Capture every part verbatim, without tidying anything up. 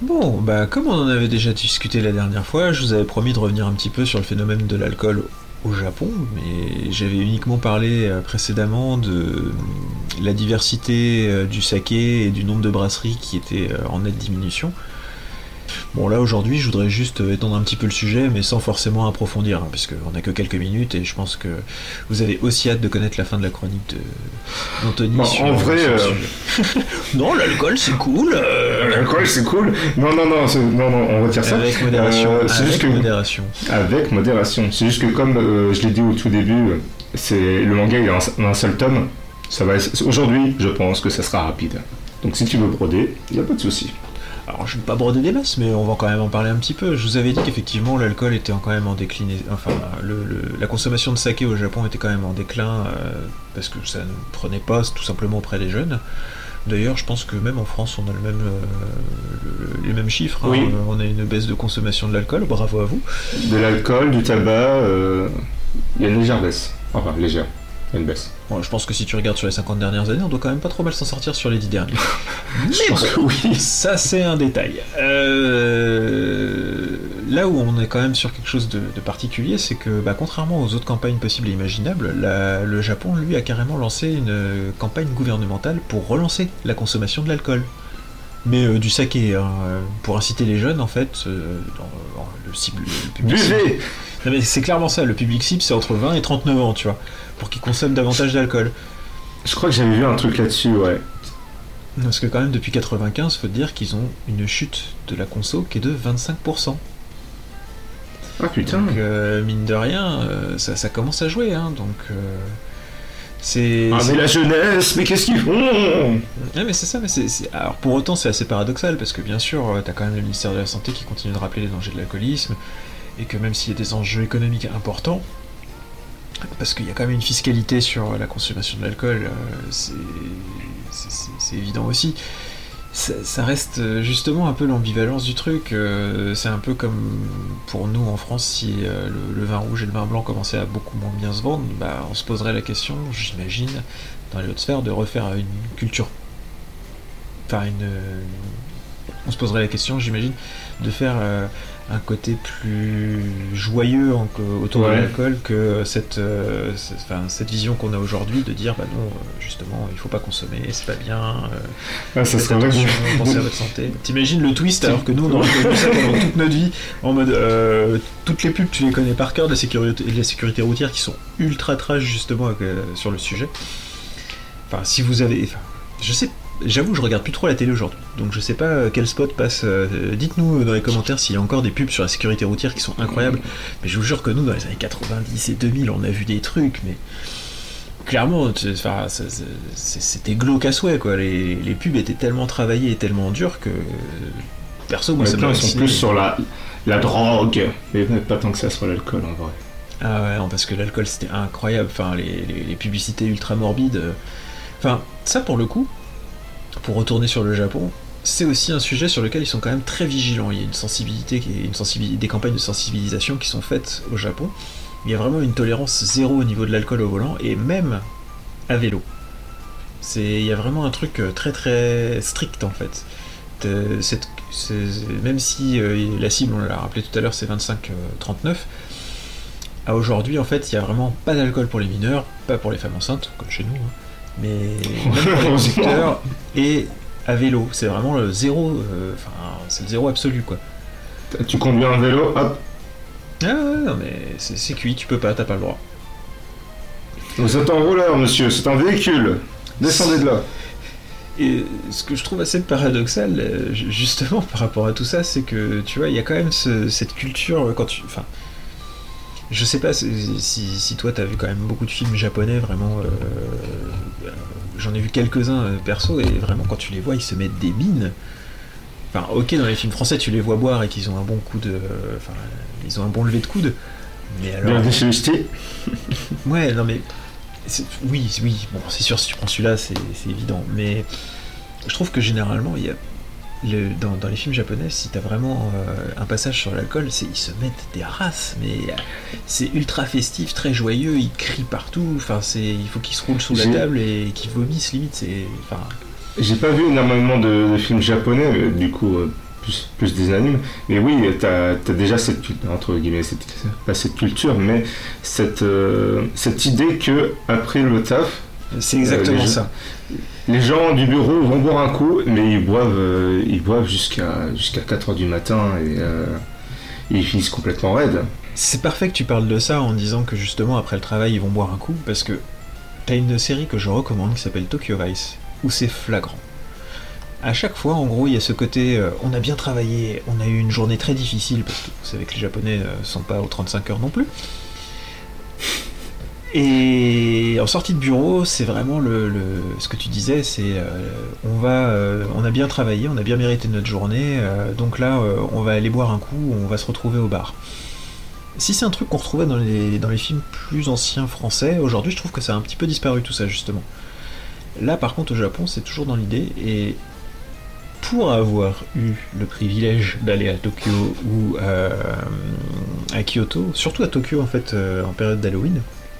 Bon, bah comme on en avait déjà discuté la dernière fois, je vous avais promis de revenir un petit peu sur le phénomène de l'alcool au Japon, mais j'avais uniquement parlé euh, précédemment de euh, la diversité euh, du saké et du nombre de brasseries qui étaient euh, en nette diminution. Bon là aujourd'hui je voudrais juste étendre un petit peu le sujet mais sans forcément approfondir hein, parce qu'on n'a que quelques minutes et je pense que vous avez aussi hâte de connaître la fin de la chronique de... d'Anthony bon, sur, en vrai, sur le euh... sujet. Non l'alcool c'est cool euh... L'alcool c'est cool. Non non non, non, non on retire ça. Avec modération. Euh, c'est avec juste que... modération. Avec modération. C'est juste que comme euh, je l'ai dit au tout début, c'est... le manga il est en un seul tome. Ça va... Aujourd'hui je pense que ça sera rapide. Donc si tu veux broder, il n'y a pas de souci. Alors je ne vais pas broder des masses, mais on va quand même en parler un petit peu. Je vous avais dit qu'effectivement l'alcool était quand même en déclin, enfin le, le, la consommation de saké au Japon était quand même en déclin euh, parce que ça ne prenait pas tout simplement auprès des jeunes. D'ailleurs je pense que même en France on a le même, euh, le, les mêmes chiffres, hein. Oui. On a une baisse de consommation de l'alcool, bravo à vous. De l'alcool, du tabac, euh, il y a une légère baisse, enfin légère. Une baisse. Bon, je pense que si tu regardes sur les cinquante dernières années, on doit quand même pas trop mal s'en sortir sur les dix dernières. Mais je pense bon, que oui. Ça c'est un détail. Euh... Là où on est quand même sur quelque chose de, de particulier, c'est que bah, contrairement aux autres campagnes possibles et imaginables, la... le Japon lui a carrément lancé une campagne gouvernementale pour relancer la consommation de l'alcool. Mais euh, du saké, hein, pour inciter les jeunes en fait, euh, dans, dans le cible, le public cible. Non mais c'est clairement ça, le public cible c'est entre vingt et trente-neuf ans, tu vois, pour qu'ils consomment davantage d'alcool. Je crois que j'avais vu un truc là-dessus, ouais. Parce que quand même depuis quatre-vingt-quinze, faut te dire qu'ils ont une chute de la conso qui est de vingt-cinq pour cent. Ah putain. Donc euh, mine de rien, euh, ça, ça commence à jouer, hein, donc... Euh, c'est... Ah c'est... mais la jeunesse, mais qu'est-ce qu'ils font? Ouais mais c'est ça, mais c'est, c'est... Alors pour autant c'est assez paradoxal, parce que bien sûr, t'as quand même le ministère de la Santé qui continue de rappeler les dangers de l'alcoolisme, et que même s'il y a des enjeux économiques importants, parce qu'il y a quand même une fiscalité sur la consommation de l'alcool, euh, c'est, c'est, c'est, c'est évident aussi, ça, ça reste justement un peu l'ambivalence du truc. Euh, c'est un peu comme pour nous en France, si euh, le, le vin rouge et le vin blanc commençaient à beaucoup moins bien se vendre, bah, on se poserait la question, j'imagine, dans les autres sphères, de refaire une culture, enfin une... On se poserait la question, j'imagine, de faire euh, un côté plus joyeux en, autour ouais. de l'alcool que cette, euh, cette, enfin, cette vision qu'on a aujourd'hui de dire bah non, justement, il faut pas consommer, c'est pas bien. Euh, ah, ça serait vrai que pensez à votre santé. T'imagines le twist alors que nous on aurait connu ça pendant toute notre vie en mode euh, toutes les pubs tu les connais par cœur de la sécurité, de la sécurité routière qui sont ultra trash justement euh, sur le sujet. Enfin, si vous avez, enfin, je sais. J'avoue, je regarde plus trop la télé aujourd'hui, donc je sais pas quel spot passe. Euh, dites-nous dans les commentaires s'il y a encore des pubs sur la sécurité routière qui sont incroyables. Mais je vous jure que nous, dans les années quatre-vingt-dix et deux mille, on a vu des trucs, mais clairement, c'était glauque à souhait, quoi. Les, les pubs étaient tellement travaillées et tellement dures que perso, moi, ouais, ça m'a ils sont plus sur la, la drogue, mais pas tant que ça sur l'alcool en vrai. Ah ouais, non, parce que l'alcool c'était incroyable. Enfin, les, les, les publicités ultra morbides. Enfin, ça pour le coup. Pour retourner sur le Japon, c'est aussi un sujet sur lequel ils sont quand même très vigilants. Il y a une sensibilité, qui est une sensibilité, des campagnes de sensibilisation qui sont faites au Japon. Il y a vraiment une tolérance zéro au niveau de l'alcool au volant, et même à vélo. C'est, il y a vraiment un truc très très strict en fait. De, cette, c'est, même si euh, la cible, on l'a rappelé tout à l'heure, c'est vingt-cinq trente-neuf, à aujourd'hui en fait, il y a vraiment pas d'alcool pour les mineurs, pas pour les femmes enceintes, comme chez nous, hein. Mais même pour les conducteurs et à vélo, c'est vraiment le zéro, enfin euh, c'est le zéro absolu quoi. Tu conduis un vélo, hop. Ah ouais, non mais c'est, c'est cuit, tu peux pas, t'as pas le droit. Vous êtes en rouleur monsieur, c'est un véhicule, descendez de là. Et ce que je trouve assez paradoxal, justement par rapport à tout ça, c'est que tu vois, il y a quand même ce, cette culture quand tu, enfin. Je sais pas si, si toi t'as vu quand même beaucoup de films japonais, vraiment. Euh, j'en ai vu quelques-uns euh, perso, et vraiment quand tu les vois, ils se mettent des mines. Enfin, ok, dans les films français, tu les vois boire et qu'ils ont un bon coup de. Enfin, ils ont un bon lever de coude. Mais alors. Bien déchiré. Ouais, non mais. C'est, oui, oui, bon, c'est sûr, si tu prends celui-là, c'est, c'est évident. Mais je trouve que généralement, il y a. Le, dans, dans les films japonais, si t'as vraiment euh, un passage sur l'alcool, c'est, ils se mettent des races, mais euh, c'est ultra festif, très joyeux, ils crient partout, enfin, c'est, il faut qu'ils se roulent sous J'ai... la table et qu'ils vomissent limite, c'est, enfin... J'ai pas vu énormément de, de films japonais, mais du coup, euh, plus, plus des animes. Mais oui, t'as as déjà cette culture, entre guillemets, cette, pas cette culture, mais cette, euh, cette idée que après le taf, c'est exactement euh, les, ça. Les gens du bureau vont boire un coup, mais ils boivent, euh, ils boivent jusqu'à jusqu'à quatre heures du matin et euh, ils finissent complètement raides. C'est parfait que tu parles de ça en disant que justement après le travail ils vont boire un coup, parce que t'as une série que je recommande qui s'appelle Tokyo Vice, où c'est flagrant. À chaque fois, en gros, il y a ce côté euh, on a bien travaillé, on a eu une journée très difficile, parce que vous savez que les Japonais euh, sont pas aux trente-cinq heures non plus. Et en sortie de bureau, c'est vraiment le, le ce que tu disais, c'est euh, on va, euh, on a bien travaillé, on a bien mérité notre journée, euh, donc là, euh, on va aller boire un coup, on va se retrouver au bar. Si c'est un truc qu'on retrouvait dans les, dans les films plus anciens français, aujourd'hui, je trouve que ça a un petit peu disparu tout ça, justement. Là, par contre, au Japon, c'est toujours dans l'idée, et pour avoir eu le privilège d'aller à Tokyo ou euh, à Kyoto, surtout à Tokyo, en fait, euh, en période d'Halloween,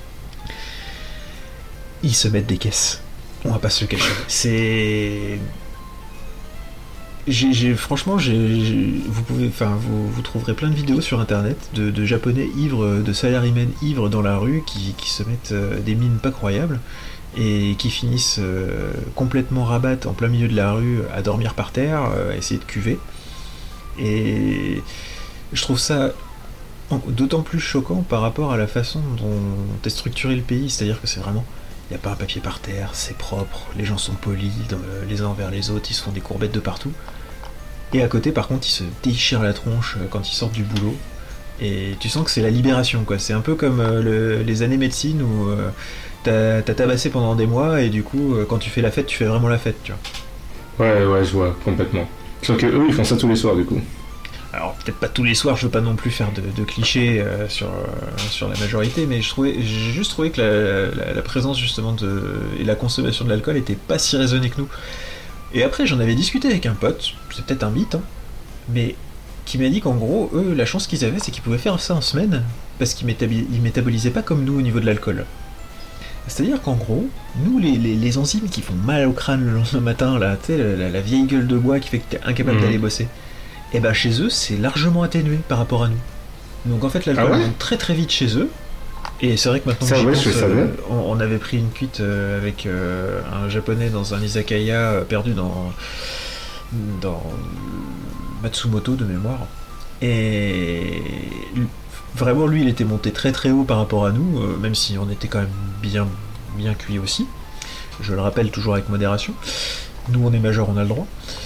ils se mettent des caisses. On va pas se le cacher. C'est... J'ai, j'ai, franchement, j'ai, j'ai, vous pouvez, enfin, vous, vous trouverez plein de vidéos sur internet de, de japonais ivres, de salarymen ivres dans la rue qui, qui se mettent euh, des mines pas croyables et qui finissent euh, complètement rabattes en plein milieu de la rue à dormir par terre, euh, à essayer de cuver. Et je trouve ça d'autant plus choquant par rapport à la façon dont est structuré le pays, c'est-à-dire que c'est vraiment... Il n'y a pas un papier par terre, c'est propre, les gens sont polis les uns envers les autres, ils se font des courbettes de partout. Et à côté, par contre, ils se déchirent la tronche quand ils sortent du boulot. Et tu sens que c'est la libération, quoi. C'est un peu comme euh, le, les années médecine où euh, t'as, t'as tabassé pendant des mois et du coup, euh, quand tu fais la fête, tu fais vraiment la fête, tu vois. Ouais, ouais, je vois, complètement. Sauf que eux, ils font ça tous les soirs, du coup. Alors peut-être pas tous les soirs, je veux pas non plus faire de, de clichés euh, sur, euh, sur la majorité, mais je trouvais, j'ai juste trouvé que la, la, la présence justement de, et la consommation de l'alcool était pas si raisonnée que nous. Et après j'en avais discuté avec un pote, c'est peut-être un mythe, hein, mais qui m'a dit qu'en gros, eux, la chance qu'ils avaient, c'est qu'ils pouvaient faire ça en semaine, parce qu'ils métabol- ils métabolisaient pas comme nous au niveau de l'alcool. C'est-à-dire qu'en gros, nous, les, les, les enzymes qui font mal au crâne le lendemain matin, là, tu sais, la, la vieille gueule de bois qui fait que t'es incapable mmh. d'aller bosser, et ben chez eux c'est largement atténué par rapport à nous. Donc en fait l'alcool ah ouais monte très très vite chez eux. Et c'est vrai que maintenant ça, que ouais, pense, je euh, on, on avait pris une cuite euh, avec euh, un japonais dans un izakaya euh, perdu dans dans Matsumoto de mémoire. Et vraiment lui il était monté très très haut par rapport à nous, euh, même si on était quand même bien bien cuit aussi. Je le rappelle toujours avec modération. Nous on est majeur, on a le droit.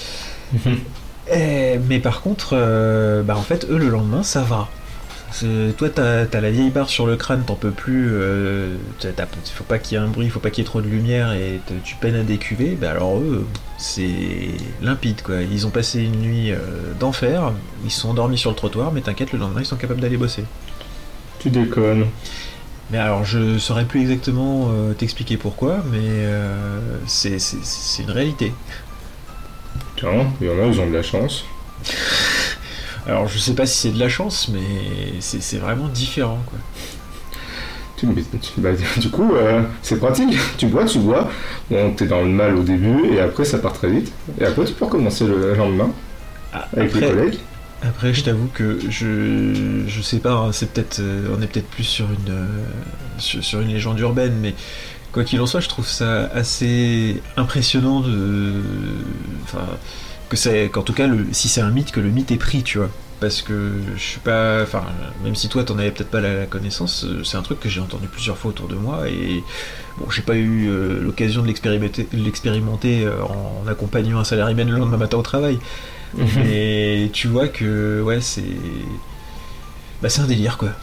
Et, mais par contre, euh, bah en fait, eux le lendemain, ça va. C'est, toi, t'as, t'as la vieille barre sur le crâne, t'en peux plus. Euh, t'as, t'as, faut pas qu'il y ait un bruit, faut pas qu'il y ait trop de lumière, et tu peines à décuver. Bah alors eux, c'est limpide quoi. Ils ont passé une nuit euh, d'enfer, ils se sont endormis sur le trottoir, mais t'inquiète, le lendemain, ils sont capables d'aller bosser. Tu déconnes. Mais alors, je saurais plus exactement euh, t'expliquer pourquoi, mais euh, c'est, c'est, c'est une réalité. Tiens, il y en a, ils ont de la chance. Alors je sais pas si c'est de la chance, mais c'est, c'est vraiment différent quoi. Tu, tu, bah, du coup, euh, c'est pratique. Tu bois, tu bois. Bon, t'es dans le mal au début et après ça part très vite. Et après tu peux recommencer le lendemain ah, avec après, les collègues. Après, je t'avoue que je je sais pas. Hein, c'est peut-être, euh, on est peut-être plus sur une euh, sur, sur une légende urbaine, mais quoi qu'il en soit, je trouve ça assez impressionnant de, enfin, que c'est, qu'en tout cas, le, si c'est un mythe, que le mythe est pris, tu vois. Parce que je suis pas, enfin, même si toi t'en avais peut-être pas la, la connaissance, c'est un truc que j'ai entendu plusieurs fois autour de moi et bon, j'ai pas eu euh, l'occasion de l'expérimenter, l'expérimenter euh, en, en accompagnant un salarié le lendemain matin au travail. Mmh. Mais tu vois que, ouais, c'est, bah, c'est un délire quoi.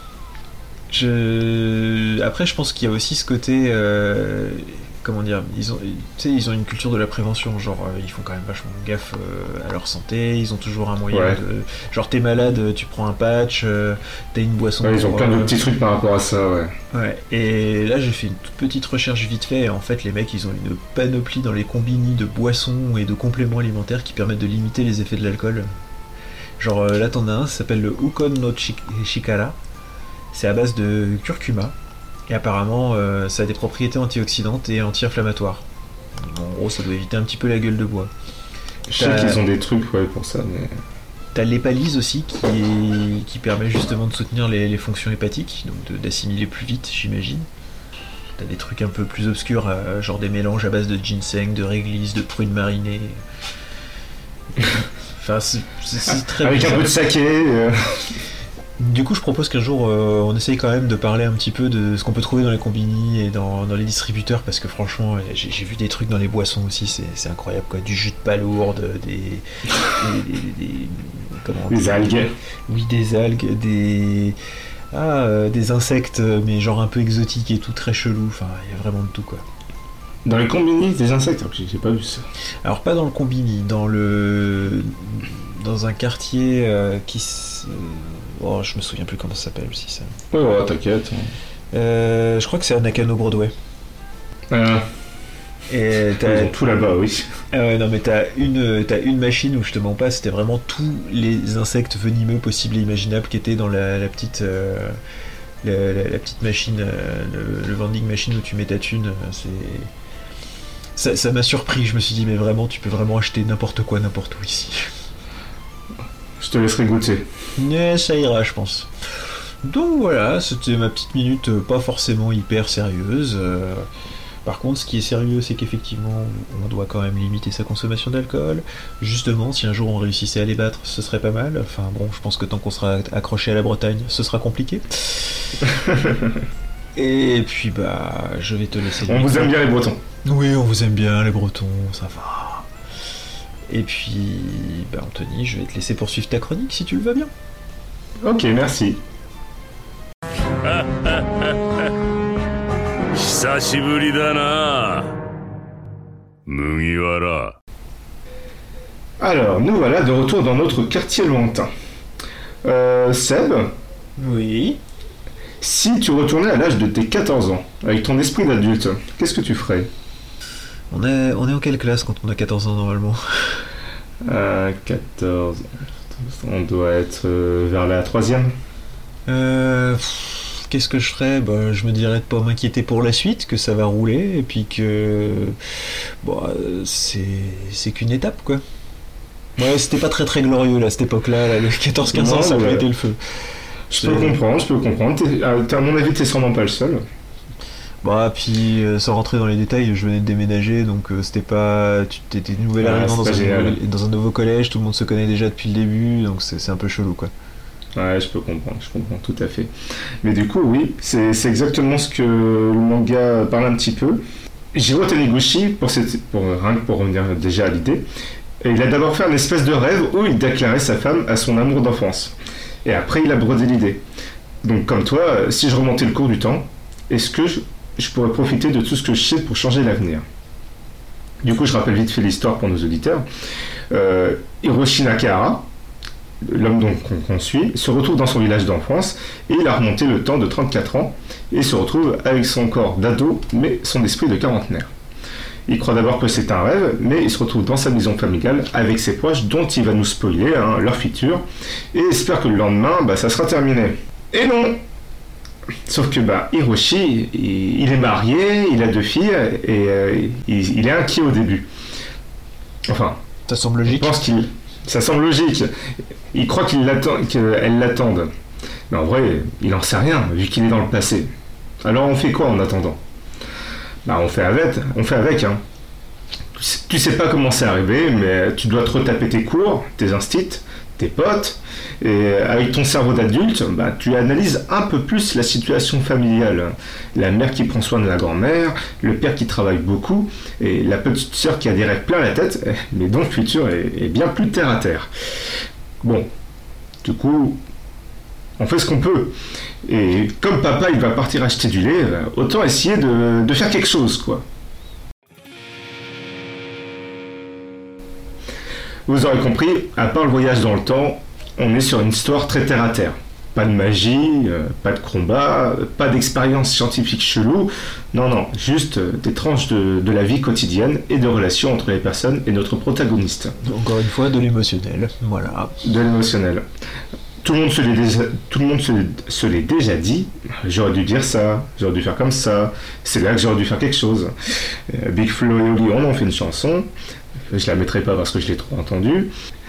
Je... Après, je pense qu'il y a aussi ce côté, euh, comment dire, ils ont, tu sais, ils ont une culture de la prévention, genre euh, ils font quand même vachement gaffe euh, à leur santé, ils ont toujours un moyen ouais. de, genre t'es malade, tu prends un patch, euh, t'as une boisson. Ouais, ils ont plein de petits trucs par rapport à ça, ouais. Ouais. Et là, j'ai fait une toute petite recherche vite fait, et en fait, les mecs, ils ont une panoplie dans les combini de boissons et de compléments alimentaires qui permettent de limiter les effets de l'alcool. Genre euh, là, t'en as un, ça s'appelle le Ukon no Shikara. C'est à base de curcuma et apparemment euh, ça a des propriétés antioxydantes et anti-inflammatoires. En gros, ça doit éviter un petit peu la gueule de bois. Je sais qu'ils ont des trucs ouais, pour ça, mais... T'as l'hépalyse aussi qui, est, qui permet justement de soutenir les, les fonctions hépatiques, donc de, d'assimiler plus vite, j'imagine. T'as des trucs un peu plus obscurs, euh, genre des mélanges à base de ginseng, de réglisse, de prunes marinées. Enfin, c'est, c'est, c'est très Avec bizarre. un peu de saké. Euh... Du coup, je propose qu'un jour, euh, on essaye quand même de parler un petit peu de ce qu'on peut trouver dans les combini et dans, dans les distributeurs, parce que franchement, j'ai, j'ai vu des trucs dans les boissons aussi, c'est, c'est incroyable, quoi. Du jus de palourde, des... des, des, des comment Des algues. Oui, des algues, des... Ah, euh, des insectes, mais genre un peu exotiques et tout, très chelou. Enfin, il y a vraiment de tout, quoi. Dans les combini, des insectes, j'ai, j'ai pas vu ça. Alors, pas dans le combini, dans le... dans un quartier euh, qui... S... Oh, je me souviens plus comment ça s'appelle aussi, ça. Ouais, ouais, t'inquiète. Euh, je crois que c'est à Nakano Broadway. Euh, Et t'as... Ils ont tout là-bas, oui. Ah ouais, non, mais t'as une, t'as une machine où je te mens pas, c'était vraiment tous les insectes venimeux possibles et imaginables qui étaient dans la, la petite... Euh, la, la, la petite machine, euh, le, le vending machine où tu mets ta thune. C'est... Ça, ça m'a surpris, je me suis dit, mais vraiment, tu peux vraiment acheter n'importe quoi, n'importe où ici. Je te laisserai goûter. Mais ça ira, je pense. Donc voilà, c'était ma petite minute euh, pas forcément hyper sérieuse. Euh, par contre, ce qui est sérieux, c'est qu'effectivement, on doit quand même limiter sa consommation d'alcool. Justement, si un jour on réussissait à les battre, ce serait pas mal. Enfin bon, je pense que tant qu'on sera accroché à la Bretagne, ce sera compliqué. Et puis bah, je vais te laisser... On vous aime bien les Bretons. Oui, on vous aime bien les Bretons, ça va. Et puis, bah Anthony, je vais te laisser poursuivre ta chronique si tu le veux bien. Ok, merci. 久しぶりだな麦わら Alors, nous voilà de retour dans notre quartier lointain. Euh, Seb, Oui. si tu retournais à l'âge de tes quatorze ans, avec ton esprit d'adulte, qu'est-ce que tu ferais? On est, on est en quelle classe quand on a quatorze ans normalement? euh, quatorze, on doit être euh, vers la troisième. Euh... pff, Qu'est-ce que je ferais? Bah, je me dirais de pas m'inquiéter pour la suite, que ça va rouler, et puis que... Bon, euh, c'est, c'est qu'une étape, quoi. Ouais, c'était pas très très glorieux, là, cette époque-là, là, les quatorze quinze ans, Non, ça a ouais. pas été le feu. Je peux comprendre, je peux comprendre. T'es, à, t'es- à mon avis, t'es sûrement pas le seul. Bah, puis, euh, sans rentrer dans les détails, je venais de déménager, donc euh, c'était pas... Tu t'étais nouvel Ah, arrivant c'est dans, pas un génial. nouveau, dans un nouveau collège, tout le monde se connaît déjà depuis le début, donc c'est, c'est un peu chelou, quoi. Ouais, je peux comprendre, je comprends tout à fait. Mais du coup, oui, c'est, c'est exactement ce que le manga parle un petit peu. Jiro Taniguchi, pour, cette, pour, rien que pour revenir déjà à l'idée, il a d'abord fait un espèce de rêve où il déclarait sa femme à son amour d'enfance. Et après, il a brodé l'idée. Donc, comme toi, si je remontais le cours du temps, est-ce que je, je pourrais profiter de tout ce que je sais pour changer l'avenir? Du coup, je rappelle vite fait l'histoire pour nos auditeurs. Euh, Hiroshi Nakahara, l'homme donc qu'on, qu'on suit, se retrouve dans son village d'enfance et il a remonté le temps de trente-quatre ans et se retrouve avec son corps d'ado mais son esprit de quarantenaire. Il croit d'abord que c'est un rêve, mais il se retrouve dans sa maison familiale avec ses proches dont il va nous spoiler hein, leur futur et espère que le lendemain, bah, ça sera terminé. Et non! Sauf que bah, Hiroshi, il, il est marié, il a deux filles et euh, il, il est inquiet au début. Enfin, Ça semble je logique. pense qu'il... Ça semble logique. Il croit qu'il l'attend, qu'elle l'attende. Mais en vrai, il en sait rien, vu qu'il est dans le passé. Alors on fait quoi en attendant? Bah on fait avec, on fait avec, hein. Tu sais, tu sais pas comment c'est arrivé, mais tu dois te retaper tes cours, tes instits, tes potes, et avec ton cerveau d'adulte, bah, tu analyses un peu plus la situation familiale. La mère qui prend soin de la grand-mère, le père qui travaille beaucoup, et la petite sœur qui a des rêves plein la tête, mais dont le futur est, est bien plus terre à terre. Bon, du coup, on fait ce qu'on peut. Et comme papa il va partir acheter du lait, bah, autant essayer de, de faire quelque chose, quoi. Vous aurez compris, à part le voyage dans le temps, on est sur une histoire très terre à terre. Pas de magie, euh, pas de combat, euh, pas d'expérience scientifique chelou. Non, non, juste euh, des tranches de, de la vie quotidienne et de relations entre les personnes et notre protagoniste. Encore une fois, de l'émotionnel. Voilà. De l'émotionnel. Tout le monde se l'est déjà, tout le monde se, l'est- se l'est déjà dit. J'aurais dû dire ça, j'aurais dû faire comme ça. C'est là que j'aurais dû faire quelque chose. Euh, Big Flo et Oli, on en fait une chanson. Je la mettrai pas parce que je l'ai trop entendue.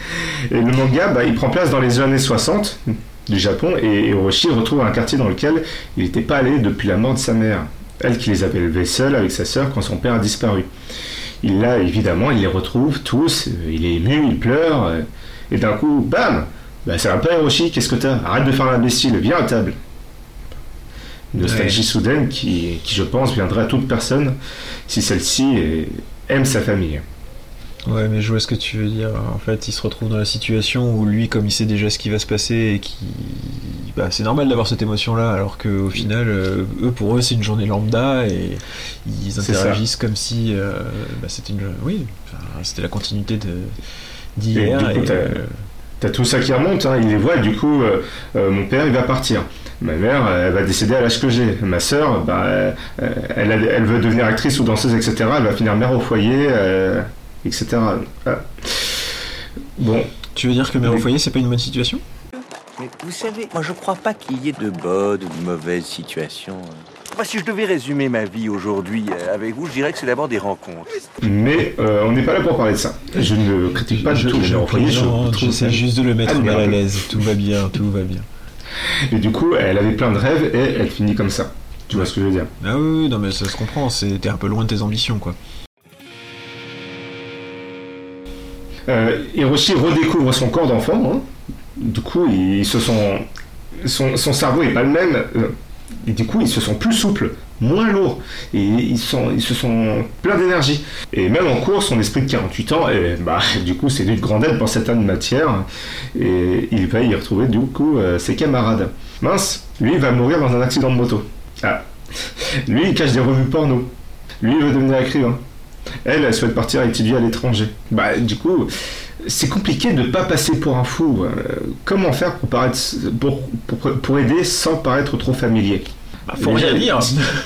Et le manga, bah, il prend place dans les années soixante du Japon, et Hiroshi retrouve un quartier dans lequel il n'était pas allé depuis la mort de sa mère, elle qui les avait élevés seuls avec sa sœur quand son père a disparu. Il là, évidemment, il les retrouve tous, il est ému, il pleure, et d'un coup, bam, bah, ça va pas Hiroshi, qu'est-ce que t'as? Arrête de faire l'imbécile, viens à table. Une nostalgie ouais. soudaine qui, qui, je pense, viendrait à toute personne si celle-ci est, aime sa famille. Ouais, mais je vois ce que tu veux dire. En fait, il se retrouve dans la situation où lui, comme il sait déjà ce qui va se passer et qui, bah, c'est normal d'avoir cette émotion-là, alors qu'au final, euh, eux, pour eux, c'est une journée lambda et ils interagissent comme si, euh, bah, c'était une, oui, enfin, c'était la continuité de d'hier. Et du coup, et, t'as, euh... t'as tout ça qui remonte. Hein, il les voit. Du coup, euh, euh, mon père, il va partir. Ma mère, elle va décéder à l'âge que j'ai. Ma sœur, bah, elle, elle, elle veut devenir actrice ou danseuse, et cetera. Elle va finir mère au foyer. Euh, et cetera. Ah. Bon. Tu veux dire que mère mais... au foyer, c'est pas une bonne situation? Mais vous savez, moi je crois pas qu'il y ait de bonnes ou de mauvaises situations. Moi, si je devais résumer ma vie aujourd'hui avec vous, je dirais que c'est d'abord des rencontres. Mais euh, on n'est pas là pour parler de ça. Je ne critique pas du tout les mères au foyer. J'essaie juste de le mettre mal à l'aise. Tout va bien, tout va bien. Et du coup, elle avait plein de rêves et elle finit comme ça. Tu vois ce que je veux dire? Ah oui, oui, non mais ça se comprend. T'es un peu loin de tes ambitions, quoi. Euh, Hiroshi redécouvre son corps d'enfant. Hein. Du coup, ils se sont... son, son cerveau n'est pas le même. Euh, et du coup, ils se sont plus souples, moins lourds. Et ils, sont, ils se sont pleins d'énergie. Et même en cours, son esprit de quarante-huit ans, et, bah, du coup, c'est d'une grande aide pour certaines matières. Et il va y retrouver, du coup, euh, ses camarades. Mince, lui, il va mourir dans un accident de moto. Ah. Lui, il cache des revues porno. Lui, il veut devenir écrivain. Elle, elle souhaite partir étudier à l'étranger. Bah, du coup, c'est compliqué de ne pas passer pour un fou. Euh, comment faire pour, paraître, pour, pour, pour aider sans paraître trop familier? Bah, faut rien dire.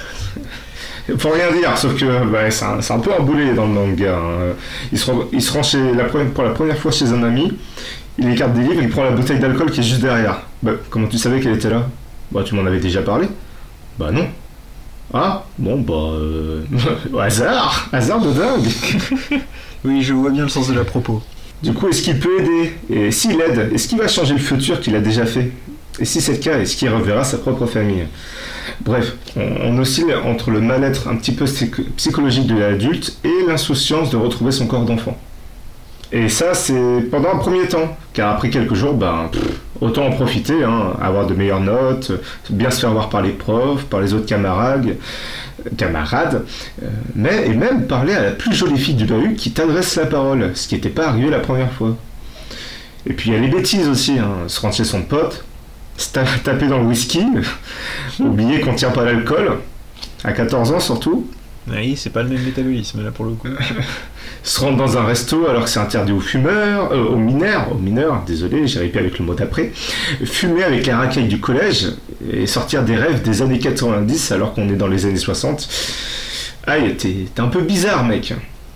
Faut rien dire, sauf que bah, c'est, un, c'est un peu emboulé dans le manga. Hein. Il, se rend, il se rend chez la, pour la première fois chez un ami, il écarte des livres, il prend la bouteille d'alcool qui est juste derrière. Bah, comment tu savais qu'elle était là? Bah, tu m'en avais déjà parlé? Bah non. Ah, bon, bah... Euh... hasard Hasard de dingue. Oui, je vois bien le sens de la propos. Du coup, est-ce qu'il peut aider? Et s'il aide, est-ce qu'il va changer le futur qu'il a déjà fait? Et si c'est le cas, est-ce qu'il reverra sa propre famille? Bref, on, on oscille entre le mal-être un petit peu psychologique de l'adulte et l'insouciance de retrouver son corps d'enfant. Et ça, c'est pendant un premier temps, car après quelques jours, ben, pff, autant en profiter, hein, avoir de meilleures notes, bien se faire voir par les profs, par les autres camarades, camarades euh, mais, et même parler à la plus jolie fille du bahut qui t'adresse la parole, ce qui n'était pas arrivé la première fois. Et puis il y a les bêtises aussi, hein, se rendre chez son pote, se taper dans le whisky, oublier qu'on ne tient pas l'alcool, à quatorze ans surtout. Oui, c'est pas le même métabolisme là pour le coup. Se rendre dans un resto alors que c'est interdit aux fumeurs, euh, aux mineurs, aux mineurs, désolé, j'ai répété avec le mot d'après, fumer avec la racaille du collège et sortir des rêves des années quatre-vingt-dix alors qu'on est dans les années soixante. Aïe, t'es, t'es un peu bizarre, mec.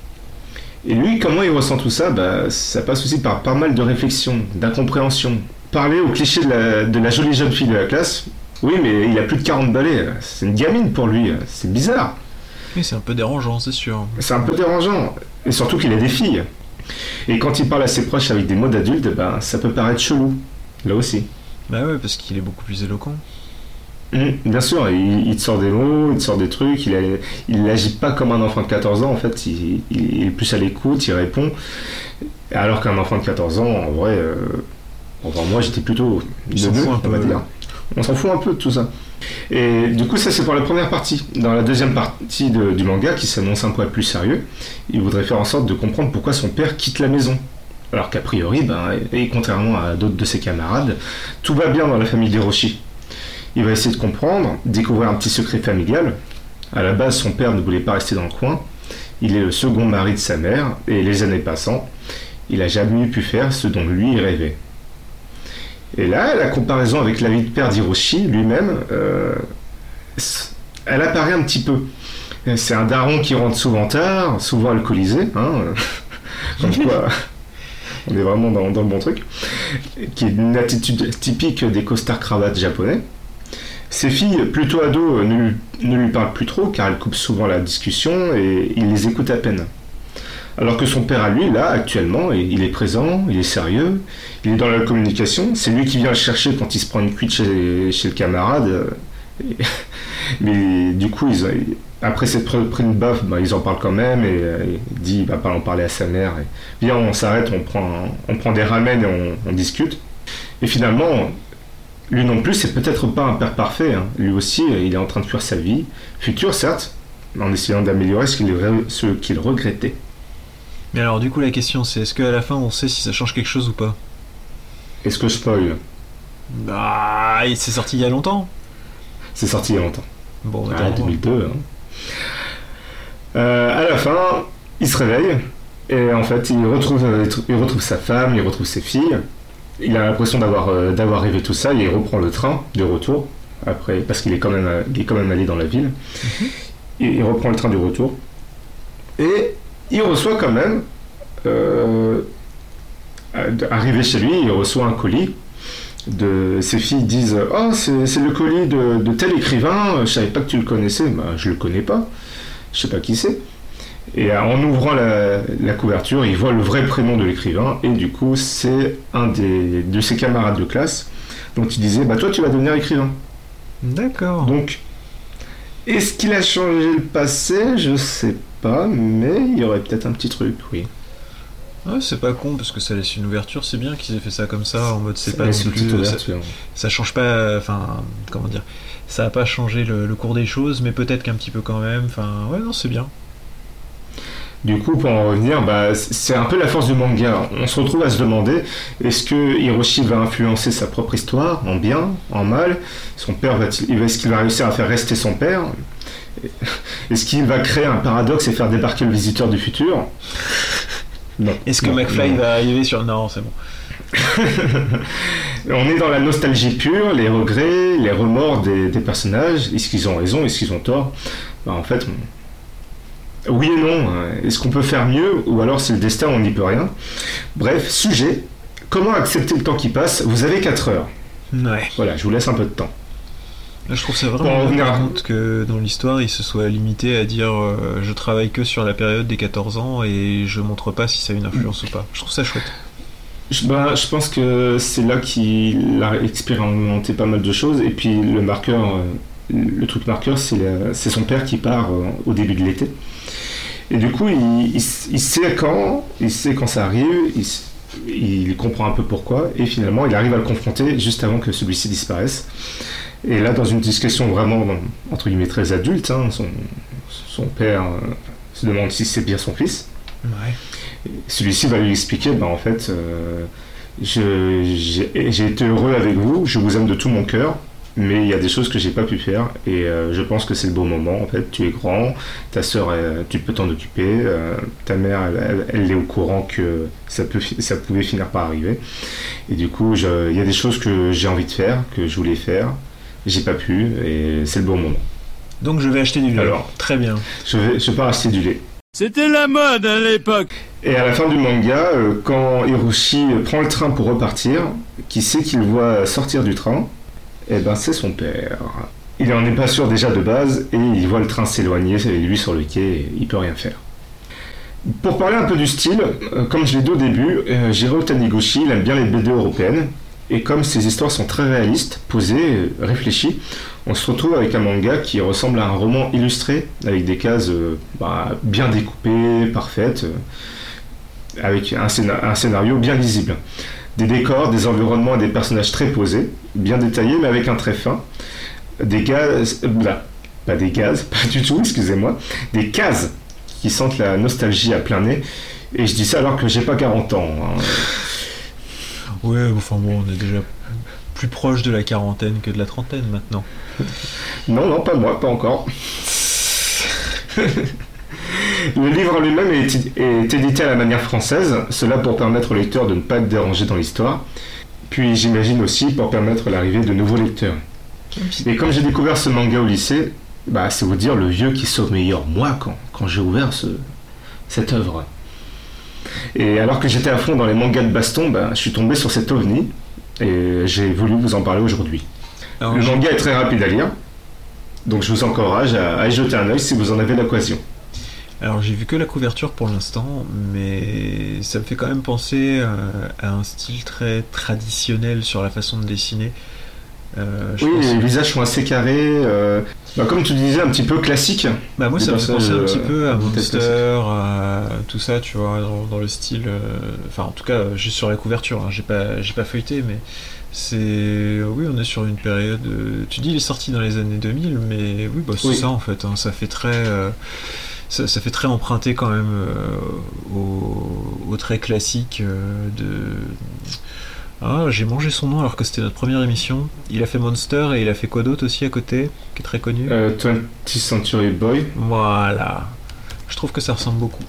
Et lui, comment il ressent tout ça? Bah, ça passe aussi par pas mal de réflexion, d'incompréhension. Parler au cliché de la, de la jolie jeune fille de la classe, oui, mais il a plus de quarante balais, c'est une gamine pour lui, c'est bizarre. Oui, c'est un peu dérangeant, c'est sûr. C'est un peu dérangeant, et surtout qu'il a des filles. Et quand il parle à ses proches avec des mots d'adulte, ben, ça peut paraître chelou, là aussi. Bah ouais, parce qu'il est beaucoup plus éloquent. Mmh, bien sûr, il, il te sort des mots, il te sort des trucs, il n'agit pas comme un enfant de quatorze ans, en fait, il, il est plus à l'écoute, il répond. Alors qu'un enfant de quatorze ans, en vrai, euh, enfin, moi j'étais plutôt... Il s'en fout un peu. On s'en fout un peu de tout ça. Et du coup, ça c'est pour la première partie. Dans la deuxième partie de, du manga, qui s'annonce un peu plus sérieux, il voudrait faire en sorte de comprendre pourquoi son père quitte la maison. Alors qu'a priori, ben, et contrairement à d'autres de ses camarades, tout va bien dans la famille d'Hiroshi. Il va essayer de comprendre, découvrir un petit secret familial. À la base, son père ne voulait pas rester dans le coin. Il est le second mari de sa mère, et les années passant, il n'a jamais pu faire ce dont lui il rêvait. Et là, la comparaison avec la vie de père d'Hiroshi lui-même, euh, elle apparaît un petit peu. C'est un daron qui rentre souvent tard, souvent alcoolisé, hein, comme quoi on est vraiment dans, dans le bon truc, qui est une attitude typique des costards cravates japonais. Ses filles, plutôt ados, ne lui, ne lui parlent plus trop car elles coupent souvent la discussion et il les écoute à peine. Alors que son père à lui, là, actuellement, il est présent, il est sérieux, il est dans la communication, c'est lui qui vient le chercher quand il se prend une cuite chez, chez le camarade. Mais du coup, ils ont, après s'être pris une baffe, bah, ils en parlent quand même, et, et il dit, il va pas en parler à sa mère. Et, viens, on s'arrête, on prend, on prend des ramen et on, on discute. Et finalement, lui non plus, c'est peut-être pas un père parfait. Hein. Lui aussi, il est en train de fuir sa vie, future certes, en essayant d'améliorer ce qu'il, ce qu'il regrettait. Mais alors, du coup, la question, c'est est-ce qu'à la fin, on sait si ça change quelque chose ou pas? Est-ce que je spoil? Bah, c'est sorti il y a longtemps. C'est sorti il y a longtemps. Bon, ah, deux mille deux. Hein. Euh, à la fin, il se réveille et en fait, il retrouve, il retrouve sa femme, il retrouve ses filles. Il a l'impression d'avoir, euh, d'avoir rêvé tout ça et il reprend le train de retour après, parce qu'il est quand même, il est quand même allé dans la ville. Mm-hmm. Et il reprend le train du retour et il reçoit quand même, euh, arrivé chez lui, il reçoit un colis. De, ses filles disent « Oh, c'est, c'est le colis de, de tel écrivain, je savais pas que tu le connaissais. » Bah, je le connais pas, je sais pas qui c'est. Et en ouvrant la, la couverture, il voit le vrai prénom de l'écrivain, et du coup, c'est un des, de ses camarades de classe. Donc il disait « Bah toi, tu vas devenir écrivain. » D'accord. Donc, est-ce qu'il a changé le passé? Je sais pas, mais il y aurait peut-être un petit truc, oui. Ouais, c'est pas con parce que ça laisse une ouverture, c'est bien qu'ils aient fait ça comme ça en mode c'est ça pas non plus ça, ça, ça change pas, enfin comment dire, ça a pas changé le, le cours des choses, mais peut-être qu'un petit peu quand même, enfin ouais non c'est bien. Du coup, pour en revenir, bah, c'est un peu la force du manga. On se retrouve à se demander, est-ce que Hiroshi va influencer sa propre histoire, en bien, en mal? Son père va-t-il, est-ce qu'il va réussir à faire rester son père? Est-ce qu'il va créer un paradoxe et faire débarquer le visiteur du futur? Non. Est-ce que non, McFly non. va arriver sur... Non, c'est bon. On est dans la nostalgie pure, les regrets, les remords des, des personnages. Est-ce qu'ils ont raison? Est-ce qu'ils ont tort? Bah, en fait, on... oui et non. Est-ce qu'on peut faire mieux? Ou alors c'est le destin, on n'y peut rien. Bref, sujet. Comment accepter le temps qui passe? Vous avez quatre heures. Ouais. Voilà, je vous laisse un peu de temps. Là, je trouve ça vraiment bon, par contre que dans l'histoire il se soit limité à dire euh, je travaille que sur la période des quatorze ans et je montre pas si ça a une influence mmh. ou pas. Je trouve ça chouette. Je, bah, je pense que c'est là qu'il a expérimenté pas mal de choses et puis le marqueur, euh, le truc marqueur c'est, la, c'est son père qui part euh, au début de l'été et du coup il, il, il sait quand, il sait quand ça arrive, il, il comprend un peu pourquoi et finalement il arrive à le confronter juste avant que celui-ci disparaisse. Et là, dans une discussion vraiment, entre guillemets, très adulte, hein, son, son père euh, se demande si c'est bien son fils. Ouais. Celui-ci va lui expliquer, bah, en fait, euh, je, j'ai, j'ai été heureux avec vous, je vous aime de tout mon cœur, mais il y a des choses que j'ai pas pu faire, et euh, je pense que c'est le bon moment, en fait, tu es grand, ta sœur, elle, tu peux t'en occuper, euh, ta mère, elle, elle, elle est au courant que ça, peut, ça pouvait finir par arriver, et du coup, je, il y a des choses que j'ai envie de faire, que je voulais faire, j'ai pas pu et c'est le bon moment. Donc je vais acheter du lait. Alors, très bien. Je vais, je pars acheter du lait. C'était la mode à l'époque. Et à la fin du manga, euh, quand Hiroshi prend le train pour repartir, qui sait qu'il voit sortir du train? Eh ben c'est son père. Il en est pas sûr déjà de base et il voit le train s'éloigner et lui sur le quai, et il peut rien faire. Pour parler un peu du style, euh, comme je l'ai dit au début, euh, Jiro Taniguchi il aime bien les B D européennes. Et comme ces histoires sont très réalistes, posées, réfléchies, on se retrouve avec un manga qui ressemble à un roman illustré, avec des cases euh, bah, bien découpées, parfaites, euh, avec un, scénar- un scénario bien lisible. Des décors, des environnements et des personnages très posés, bien détaillés, mais avec un trait fin. Des gaz... Euh, bah, pas des gaz, pas du tout, excusez-moi. Des cases qui sentent la nostalgie à plein nez. Et je dis ça alors que j'ai pas quarante ans. Hein. Ouais, enfin bon, on est déjà plus proche de la quarantaine que de la trentaine maintenant. Non, non, pas moi, pas encore. Le livre en lui-même est, est édité à la manière française, cela pour permettre au lecteur de ne pas être dérangé dans l'histoire, puis j'imagine aussi pour permettre l'arrivée de nouveaux lecteurs. Et comme j'ai découvert ce manga au lycée, bah, c'est vous dire le vieux qui sauve meilleur, moi, quand, quand j'ai ouvert ce, cette œuvre. Et alors que j'étais à fond dans les mangas de baston, bah, je suis tombé sur cet ovni et j'ai voulu vous en parler aujourd'hui. Alors, le manga est très rapide à lire, donc je vous encourage à, à y jeter un œil si vous en avez l'occasion. Alors j'ai vu que la couverture pour l'instant, mais ça me fait quand même penser euh, à un style très traditionnel sur la façon de dessiner. Euh, oui, pense... les visages sont assez carrés, euh, bah, comme tu disais, un petit peu classique. Bah moi ça me fait penser un petit peu à Monster, classique. à tout ça, tu vois, dans, dans le style... Enfin euh... en tout cas, juste sur la couverture, hein, j'ai pas, j'ai pas feuilleté, mais c'est... Oui, on est sur une période... Euh... Tu dis il est sorti dans les années deux mille, mais oui, bah c'est oui. ça en fait, hein, ça fait très... Euh... Ça, ça fait très emprunté quand même euh, au, au très classique euh, de... Ah, j'ai mangé son nom alors que c'était notre première émission. Il a fait Monster et il a fait quoi d'autre aussi à côté, qui est très connu euh, twentieth Century Boy. Voilà. Je trouve que ça ressemble beaucoup.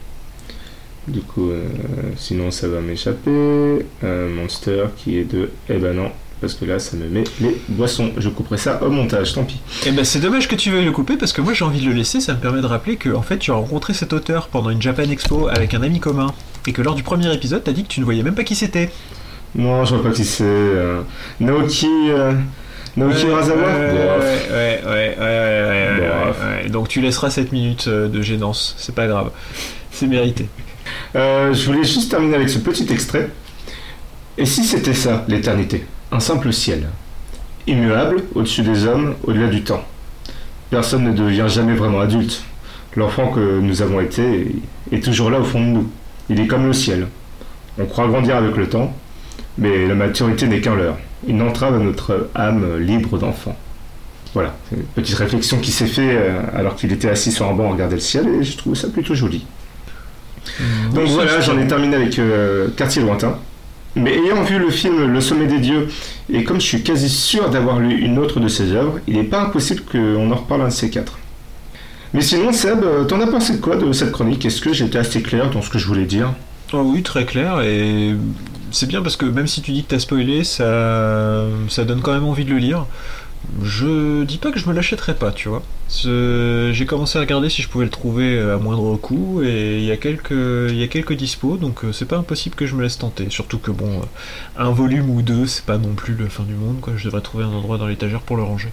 Du coup, euh, sinon ça va m'échapper. Euh, Monster qui est de... Eh ben non, parce que là ça me met les boissons. Je couperai ça au montage, tant pis. Eh ben c'est dommage que tu veuilles le couper parce que moi j'ai envie de le laisser. Ça me permet de rappeler que en fait tu as rencontré cet auteur pendant une Japan Expo avec un ami commun et que lors du premier épisode t'as dit que tu ne voyais même pas qui c'était. Non, je vois pas qui c'est. Euh... Naoki. Euh... Naoki ouais, Urasawa. ouais, ouais, ouais, ouais, ouais, ouais, ouais, ouais, ouais. Donc tu laisseras cette minute de gênance, c'est pas grave. C'est mérité. Euh, je voulais juste terminer avec ce petit extrait. Et si c'était ça, l'éternité ? Un simple ciel. Immuable, au-dessus des hommes, au-delà du temps. Personne ne devient jamais vraiment adulte. L'enfant que nous avons été est toujours là au fond de nous. Il est comme le ciel. On croit grandir avec le temps, mais la maturité n'est qu'un leurre. Une entrave à notre âme libre d'enfant. Voilà, c'est une petite réflexion qui s'est faite alors qu'il était assis sur un banc à regarder le ciel, et je trouve ça plutôt joli. Mmh, Donc voilà, j'en ai terminé avec euh, Quartier Lointain. Mais ayant vu le film Le Sommet des Dieux, et comme je suis quasi sûr d'avoir lu une autre de ses œuvres, il n'est pas impossible qu'on en reparle un de ces quatre. Mais sinon, Seb, t'en as pensé de quoi de cette chronique ? Est-ce que j'étais assez clair dans ce que je voulais dire ? Oh oui, très clair, et c'est bien parce que même si tu dis que t'as spoilé, ça, ça donne quand même envie de le lire. Je dis pas que je me l'achèterais pas, tu vois. Ce... J'ai commencé à regarder si je pouvais le trouver à moindre coût, et il y a quelques, il y a quelques dispos, donc c'est pas impossible que je me laisse tenter. Surtout que bon, un volume ou deux, c'est pas non plus la fin du monde, quoi. Je devrais trouver un endroit dans l'étagère pour le ranger.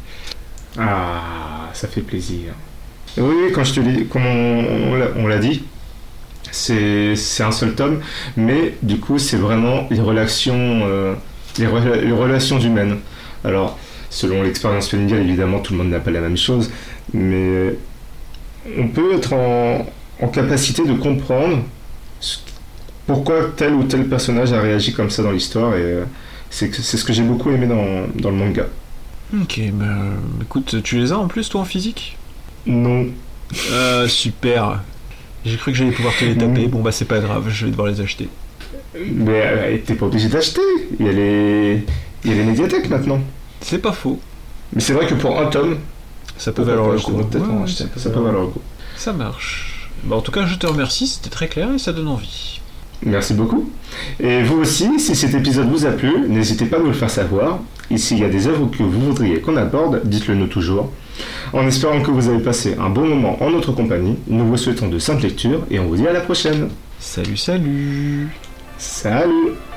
Ah, ça fait plaisir. Oui, quand je te l'ai, comme on, on, l'a, on l'a dit, c'est, c'est un seul tome, mais du coup, c'est vraiment les relations, euh, les, re, les relations humaines. Alors, selon l'expérience familiale, évidemment, tout le monde n'a pas la même chose, mais on peut être en, en capacité de comprendre ce, pourquoi tel ou tel personnage a réagi comme ça dans l'histoire, et euh, c'est, c'est ce que j'ai beaucoup aimé dans, dans le manga. Ok, bah écoute, tu les as en plus toi en physique ? Non. Euh, super. J'ai cru que j'allais pouvoir te les taper. Bon bah c'est pas grave, je vais devoir les acheter. Mais euh, t'es pas obligé d'acheter. Il y a les, il y a les médiathèques maintenant. C'est pas faux. Mais c'est vrai que pour un tome, ça peut valoir le coup. Peut-être ouais, acheter. Ça, ça peut valoir le coup. Ça marche. Bah en tout cas, je te remercie. C'était très clair et ça donne envie. Merci beaucoup. Et vous aussi, si cet épisode vous a plu, n'hésitez pas à nous le faire savoir. Et s'il y a des œuvres que vous voudriez qu'on aborde, dites-le nous toujours. En espérant que vous avez passé un bon moment en notre compagnie, nous vous souhaitons de saintes lectures et on vous dit à la prochaine. Salut, salut. Salut.